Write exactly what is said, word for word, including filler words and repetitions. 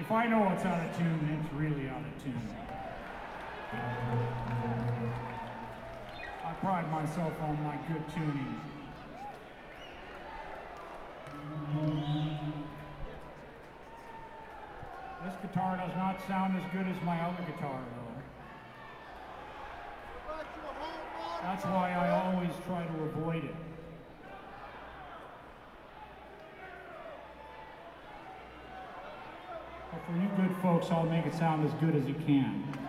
If I know it's out of tune, it's really out of tune. I pride myself on my good tuning. This guitar does not sound as good as my other guitar, though. That's why I always try to avoid it. But for you good folks, I'll make it sound as good as it can.